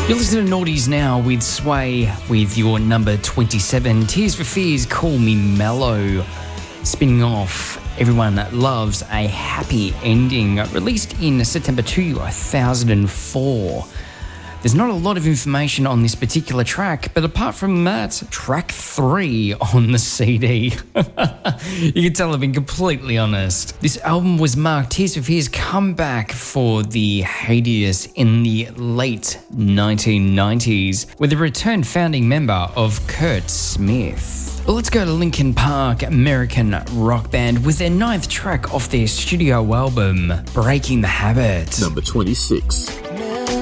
You're listening to Naughties Now with Sway with your number 27. Tears for Fears, Call Me Mellow. Spinning off Everyone Loves a Happy Ending, released in September 2004. There's not a lot of information on this particular track, but apart from that, track 3 on the CD. You can tell I've been completely honest. This album was marked Tears for Fears' comeback for the hiatus in the late 1990s with the returned founding member of Kurt Smith. Well, let's go to Linkin Park, American rock band, with their 9th track off their studio album, Breaking the Habit. Number 26.